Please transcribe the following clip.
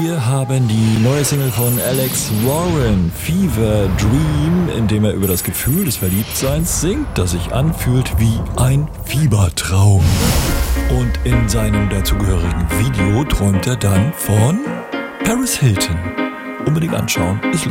Wir haben die neue Single von Alex Warren, Fever Dream, in dem er über das Gefühl des Verliebtseins singt, das sich anfühlt wie ein Fiebertraum. Und in seinem dazugehörigen Video träumt er dann von Paris Hilton. Unbedingt anschauen, es